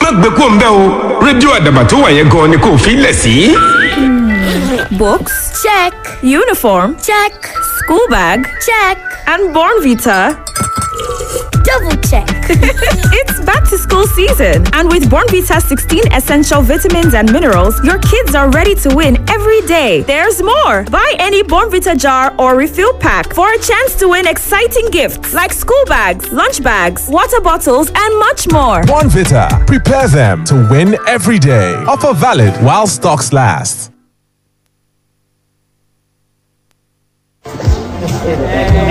má gbé kó ń bẹ́ o, rédíò àdàbà tó wà yẹn gan ni kò fi lẹ̀ sí. Books? Check. Uniform? Check. School bag? Check. And Born Vita? Double check. It's back to school season, and with Born Vita 16 essential vitamins and minerals, your kids are ready to win every day. There's more. Buy any Born Vita jar or refill pack for a chance to win exciting gifts like school bags, lunch bags, water bottles, and much more. Born Vita. Prepare them to win every day. Offer valid while stocks last.